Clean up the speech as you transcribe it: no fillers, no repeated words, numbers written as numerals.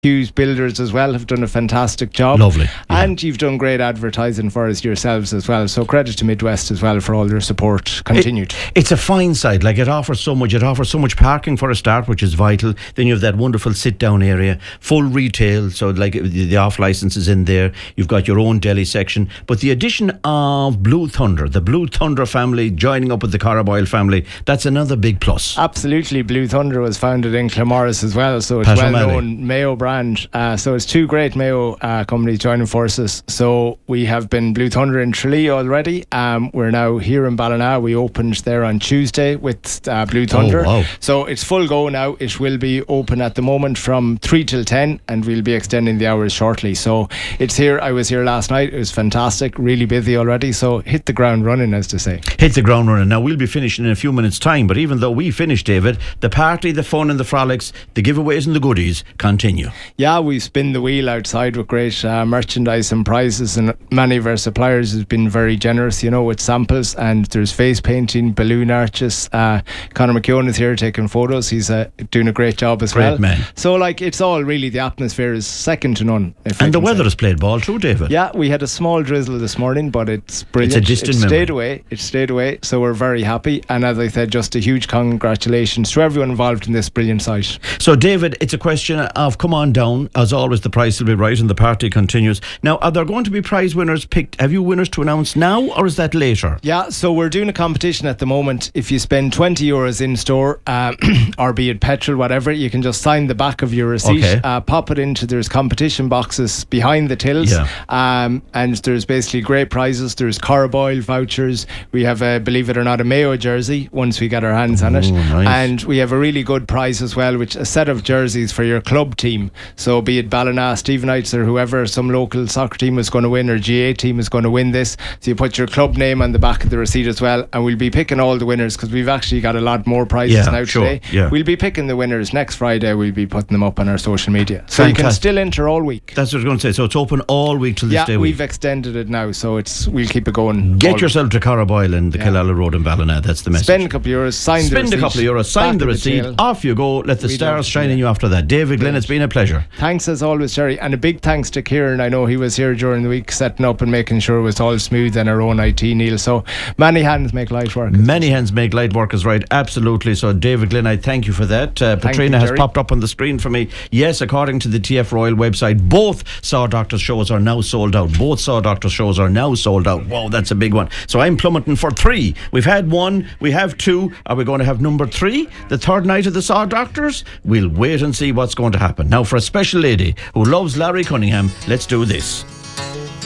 Hughes Builders as well have done a fantastic job. Lovely. And you've done great advertising for us yourselves as well. So credit to Midwest as well for all their support continued. It's a fine site. Like, it offers so much. It offers so much parking for a start, which is vital. Then you have that wonderful sit-down area, full retail. So like the off license is in there. You've got your own deli section. But the addition of Blue Thunder, the Blue Thunder family joining up with the Carraboyle family, that's another big plus. Absolutely. Blue Thunder was founded in Claremorris as well. So it's Pat well-known Mayo brand. So it's two great Mayo companies joining forces. So we have been Blue Thunder in Tralee already. We're now here in Ballina. We opened there on Tuesday with Blue Thunder. Oh, wow. So it's full go now. It will be open at the moment from 3 till 10, and we'll be extending the hours shortly. So it's here. I was here last night. It was fantastic. Really busy already. So hit the ground running, as to say. Hit the ground running. Now, we'll be finishing in a few minutes' time, but even though we finish, David, the party, the fun and the frolics, the giveaways and the goodies continue. Yeah, we spin the wheel outside with great merchandise and prizes, and many of our suppliers have been very generous, with samples, and there's face painting, balloon arches. Conor McKeown is here taking photos. He's doing a great job as well. Great man. So it's all really, the atmosphere is second to none. And the weather has played ball through, David. Yeah, we had a small drizzle this morning, but it's brilliant. It's a distant memory. It stayed away, so we're very happy. And as I said, just a huge congratulations to everyone involved in this brilliant site. So, David, it's a question of come on down. As always, the price will be right and the party continues. Now, are there going to be prize winners picked? Have you winners to announce now, or is that later? Yeah, so we're doing a competition at the moment. If you spend €20 in store, or be it petrol, whatever, you can just sign the back of your receipt, pop it into, there's competition boxes behind the tills, and there's basically great prizes. There's Carraboyle vouchers. We have, believe it or not, a Mayo jersey once we get our hands on it. Nice. And we have a really good prize as well, which a set of jerseys for your club team. So be it Ballina, Stephenites or whoever, some local soccer team is going to win, or GA team is going to win this. So you put your club name on the back of the receipt as well, and we'll be picking all the winners, because we've actually got a lot more prizes today. Yeah. We'll be picking the winners next Friday. We'll be putting them up on our social media. So Fantastic. You can still enter all week. That's what I was going to say. So it's open all week till this day week. We've extended it now, so we'll keep it going. Get yourself to Carraboyle and the Killala Road in Ballina. That's the message. Spend a couple of euros, sign the receipt, off you go. Let the stars shine on you after that. David Glynn, it's been a pleasure. Thanks as always, Jerry, and a big thanks to Kieran. I know he was here during the week setting up and making sure it was all smooth, and our own IT, Neil. So many hands make light work. Many hands make light work is right, absolutely. So David Glynn, I thank you for that. Patrina has popped up on the screen for me. Yes, according to the TF Royal website, both Saw Doctors shows are now sold out. Both Saw Doctors shows are now sold out. Wow, that's a big one. So I'm plummeting for 3. We've had 1, we have 2. Are we going to have number 3, the third night of the Saw Doctors? We'll wait and see what's going to happen. Now, for a special lady who loves Larry Cunningham, let's do this.